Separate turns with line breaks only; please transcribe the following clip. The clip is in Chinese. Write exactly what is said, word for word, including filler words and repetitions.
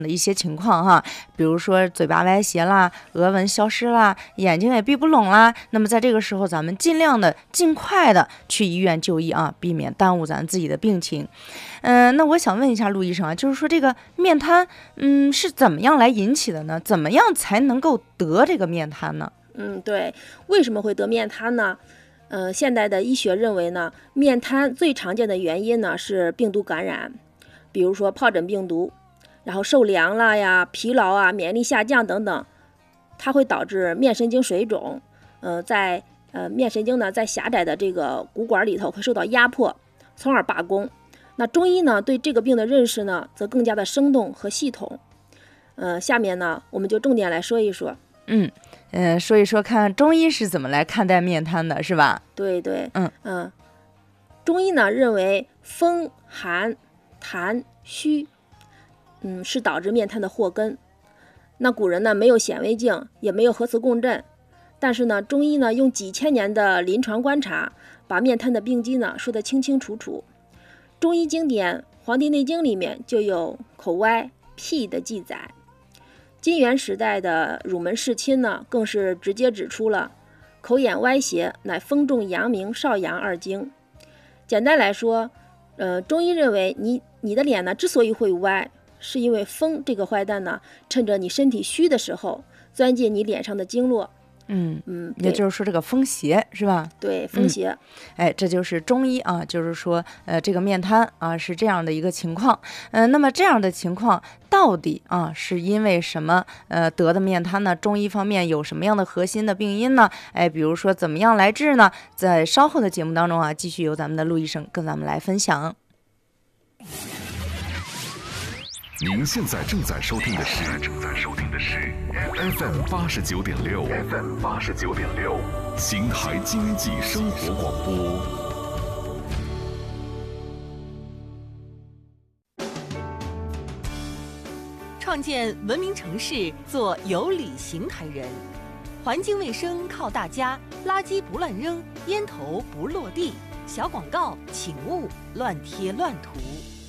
的一些情况哈，比如说嘴巴歪斜啦，额纹消失啦，眼睛也闭不拢啦，那么在这个时候咱们尽量的尽快的去医院就医啊，避免耽误咱自己的病情。嗯、呃，那我想问一下陆医生啊，就是说这个面瘫嗯是怎么样来引起的呢？怎么样才能够得这个面瘫呢？
嗯，对，为什么会得面瘫呢？呃，现代的医学认为呢，面瘫最常见的原因呢是病毒感染，比如说疱疹病毒，然后受凉了呀、疲劳啊、免疫力下降等等，它会导致面神经水肿。呃，在呃面神经呢在狭窄的这个骨管里头会受到压迫，从而罢工。那中医呢对这个病的认识呢则更加的生动和系统。呃，下面呢我们就重点来说一说。
嗯。嗯，说一说看中医是怎么来看待面瘫的，是吧？
对对，
嗯
嗯、呃，中医呢认为风寒痰虚，嗯，是导致面瘫的祸根。那古人呢没有显微镜，也没有核磁共振，但是呢中医呢用几千年的临床观察，把面瘫的病机呢说得清清楚楚。中医经典《黄帝内经》里面就有口歪辟的记载。金元时代的儒门释亲呢，更是直接指出了口眼歪斜乃风重阳明少阳二经。简单来说，呃，中医认为你你的脸呢之所以会歪，是因为风这个坏蛋呢，趁着你身体虚的时候，钻进你脸上的经络。
嗯嗯，也就是说这个风邪是吧？
对，风邪、
嗯。哎，这就是中医啊，就是说呃这个面瘫啊是这样的一个情况。嗯、呃，那么这样的情况到底啊是因为什么呃得的面瘫呢？中医方面有什么样的核心的病因呢？哎，比如说怎么样来治呢？在稍后的节目当中啊，继续由咱们的陆医生跟咱们来分享。
您现在正在收听的是正在收听的是 F M 八十九点六 F M 八十九点六邢台经济生活广播。
创建文明城市，做有理邢台人。环境卫生靠大家，垃圾不乱扔，烟头不落地。小广告请勿乱贴乱涂。